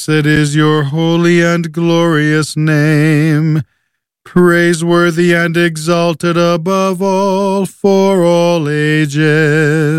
Blessed is your holy and glorious name, praiseworthy and exalted above all for all ages.